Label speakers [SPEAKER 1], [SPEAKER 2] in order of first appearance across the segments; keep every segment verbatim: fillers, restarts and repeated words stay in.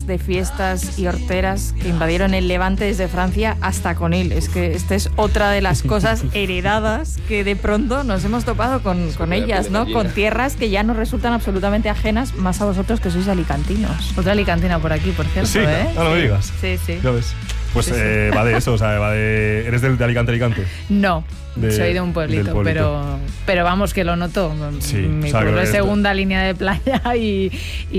[SPEAKER 1] de fiestas y horteras que invadieron el Levante desde Francia hasta Conil. Es que esta es otra de las cosas heredadas que de pronto nos hemos topado con, con ellas, ¿no? Con tierras que ya nos resultan absolutamente ajenas, más a vosotros que sois alicantinos. Otra alicantina por aquí, por cierto,
[SPEAKER 2] sí,
[SPEAKER 1] ¿eh?
[SPEAKER 2] No, no me digas.
[SPEAKER 1] Sí, sí.
[SPEAKER 2] Ya ves. Pues
[SPEAKER 1] sí, sí.
[SPEAKER 2] Eh, va de eso, o sea, va de... ¿Eres del, de Alicante, Alicante?
[SPEAKER 1] No,
[SPEAKER 2] de,
[SPEAKER 1] soy de un pueblito, pueblito, pero pero vamos, que lo noto.
[SPEAKER 2] Sí,
[SPEAKER 1] Mi
[SPEAKER 2] o sea,
[SPEAKER 1] pueblo es
[SPEAKER 2] esto...
[SPEAKER 1] segunda línea de playa y,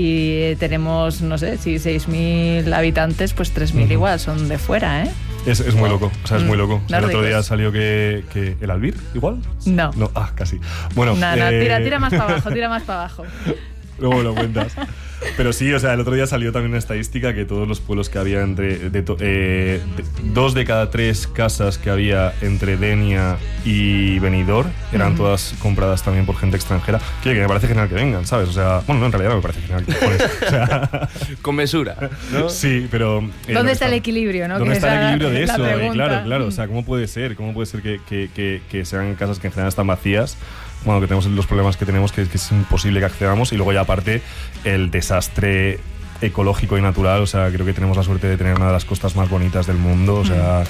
[SPEAKER 1] y tenemos, no sé, si seis mil habitantes, pues tres mil uh-huh. igual son de fuera, ¿eh?
[SPEAKER 2] Es, es muy loco, o sea, es muy loco.
[SPEAKER 1] Mm,
[SPEAKER 2] el otro día salió que, que... ¿El Albir, igual?
[SPEAKER 1] No.
[SPEAKER 2] No, ah, casi. Bueno,
[SPEAKER 1] no, no,
[SPEAKER 2] eh...
[SPEAKER 1] tira, tira más para abajo, tira más para abajo.
[SPEAKER 2] Luego lo cuentas. Pero sí, o sea, el otro día salió también una estadística que todos los pueblos que había entre... De to, eh, de, dos de cada tres casas que había entre Denia y Benidorm eran uh-huh. todas compradas también por gente extranjera. Que, que me parece genial que vengan, ¿sabes? O sea, bueno, no, en realidad me parece genial que pones, o sea,
[SPEAKER 3] con mesura, ¿no?
[SPEAKER 2] Sí, pero...
[SPEAKER 1] Eh, ¿Dónde está el equilibrio, no?
[SPEAKER 2] ¿Dónde
[SPEAKER 1] que
[SPEAKER 2] está el equilibrio de eso?
[SPEAKER 1] Eh,
[SPEAKER 2] claro, claro. O sea, ¿cómo puede ser? ¿Cómo puede ser que, que, que, que sean casas que en general están vacías? Bueno, que tenemos los problemas que tenemos, que, que es imposible que accedamos, y luego ya aparte el desastre ecológico y natural. O sea, creo que tenemos la suerte de tener una de las costas más bonitas del mundo, o sea,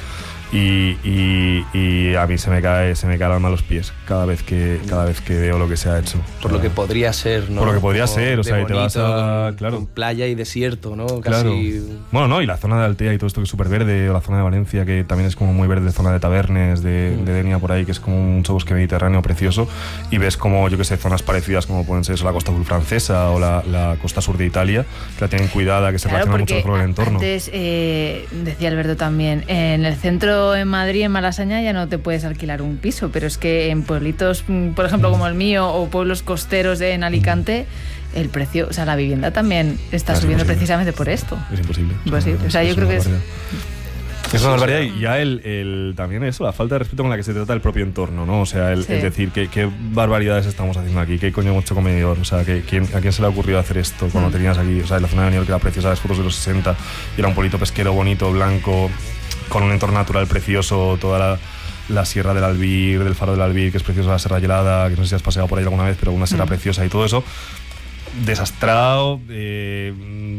[SPEAKER 2] y, y, y a mí se me cae se me cae el alma a los pies cada vez que cada vez que veo lo que se ha hecho.
[SPEAKER 3] Por lo que podría ser, ¿no?
[SPEAKER 2] Por lo que podría
[SPEAKER 3] Como
[SPEAKER 2] ser, o sea, y te vas a...
[SPEAKER 3] Claro. Con playa y desierto, ¿no? Casi...
[SPEAKER 2] Claro. Bueno, no, y la zona de Altea y todo esto que es súper verde, o la zona de Valencia, que también es como muy verde, zona de Tabernes, de, mm. de Denia por ahí, que es como un bosque mediterráneo precioso, y ves como, yo que sé, zonas parecidas como pueden ser eso, la costa azul francesa o la, la costa sur de Italia, que la tienen cuidada, que se
[SPEAKER 1] claro,
[SPEAKER 2] relaciona mucho con el entorno.
[SPEAKER 1] Antes, eh, decía Alberto también, en el centro en Madrid, en Malasaña, ya no te puedes alquilar un piso, pero es que en pueblitos, por ejemplo, como el mío, o pueblos costeros de, en Alicante, el precio, o sea, la vivienda también está es subiendo imposible. Precisamente por esto.
[SPEAKER 2] Es imposible.
[SPEAKER 1] Pues sí, o sea,
[SPEAKER 2] es
[SPEAKER 1] yo creo que es...
[SPEAKER 2] Es una barbaridad, y ya el, el, también eso, la falta de respeto con la que se trata el propio entorno, ¿no? O sea, el, sí. es decir, ¿qué, qué barbaridades estamos haciendo aquí? ¿Qué coño hemos hecho con Benidorm? O sea, ¿qué, quién, ¿a quién se le ha ocurrido hacer esto cuando mm. tenías aquí, o sea, en la zona de Benidorm, que era preciosa, las fotos de los sesenta, y era un pueblito pesquero bonito, blanco, con un entorno natural precioso, toda la... la Sierra del Albir, del Faro del Albir, que es preciosa, la Serra Helada, que no sé si has paseado por ahí alguna vez, pero una sierra mm. preciosa, y todo eso desastrado, eh,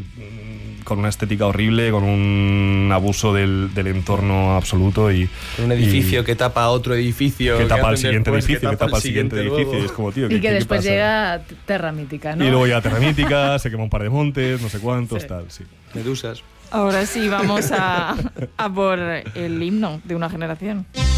[SPEAKER 2] con una estética horrible, con un abuso del, del entorno absoluto, y
[SPEAKER 3] un edificio y, que tapa a otro edificio,
[SPEAKER 2] que tapa al siguiente
[SPEAKER 3] después,
[SPEAKER 2] edificio, que tapa al siguiente, siguiente edificio, y es como, tío,
[SPEAKER 1] y que,
[SPEAKER 2] que
[SPEAKER 1] después llega Terra Mítica, ¿no?
[SPEAKER 2] Y luego ya Terra Mítica, se quema un par de montes, no sé cuántos, sí. tal, sí.
[SPEAKER 3] Medusas.
[SPEAKER 1] Ahora sí, vamos a, a por el himno de una generación.